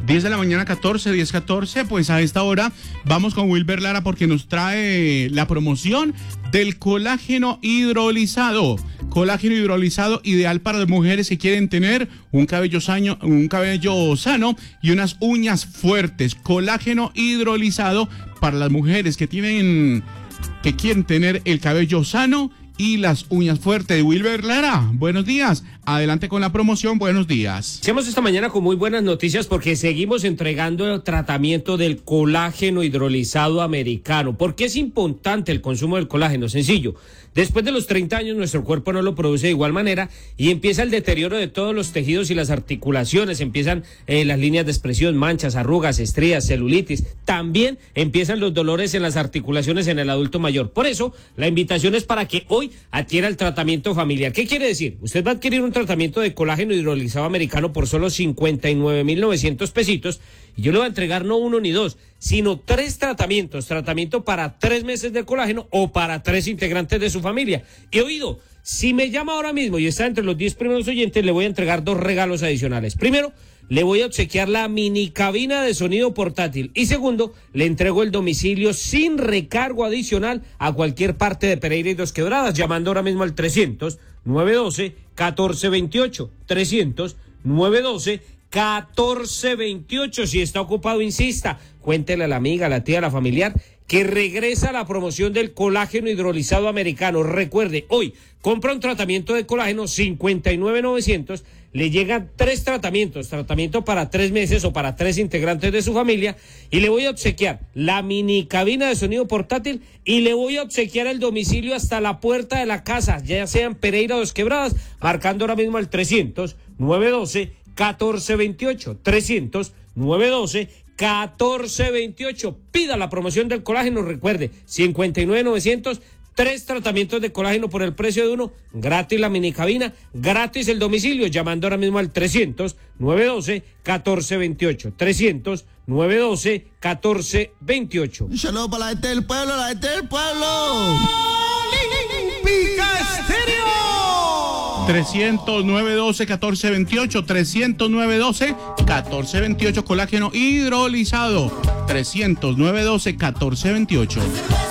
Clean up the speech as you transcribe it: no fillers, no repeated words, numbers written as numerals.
10 de la mañana 14, 10:14, pues a esta hora vamos con Wilber Lara porque nos trae la promoción del colágeno hidrolizado. Colágeno hidrolizado ideal para las mujeres que quieren tener un cabello sano y unas uñas fuertes. Colágeno hidrolizado para las mujeres que quieren tener el cabello sano y las uñas fuertes. Wilber Lara, buenos días. Adelante con la promoción, buenos días. Iniciamos esta mañana con muy buenas noticias porque seguimos entregando el tratamiento del colágeno hidrolizado americano. ¿Por qué es importante el consumo del colágeno? Sencillo. Después de los 30 años nuestro cuerpo no lo produce de igual manera y empieza el deterioro de todos los tejidos y las articulaciones, empiezan las líneas de expresión, manchas, arrugas, estrías, celulitis, también empiezan los dolores en las articulaciones en el adulto mayor. Por eso, la invitación es para que hoy adquiera el tratamiento familiar. ¿Qué quiere decir? Usted va a adquirir un tratamiento de colágeno hidrolizado americano por solo 59,900 pesitos y yo le voy a entregar no uno ni dos, sino 3 tratamientos, tratamiento para 3 meses de colágeno o para 3 integrantes de su familia. He oído, si me llama ahora mismo y está entre los 10 primeros oyentes, le voy a entregar 2 regalos adicionales. Primero, le voy a obsequiar la mini cabina de sonido portátil y segundo, le entrego el domicilio sin recargo adicional a cualquier parte de Pereira y Dos Quebradas, llamando ahora mismo al 300-912-1428, 300-912-1428. Si está ocupado, insista, cuéntele a la amiga, a la tía, a la familiar que regresa la promoción del colágeno hidrolizado americano. Recuerde, hoy compra un tratamiento de colágeno 59,900, le llegan 3 tratamientos, tratamiento para 3 meses o para 3 integrantes de su familia, y le voy a obsequiar la mini cabina de sonido portátil y le voy a obsequiar el domicilio hasta la puerta de la casa, ya sea en Pereira o Dos Quebradas, marcando ahora mismo al 300-912-1428, 300-912-1428. Pida la promoción del colágeno, recuerde, 59,900, 3 tratamientos de colágeno por el precio de uno, gratis la mini cabina, gratis el domicilio, llamando ahora mismo al 300-912-1428, 300-912-1428. Un saludo para la gente del pueblo, la gente del pueblo. ¡Pica Estéreo! 300-912-1428, 300-912-1428, colágeno hidrolizado, 300-912-1428.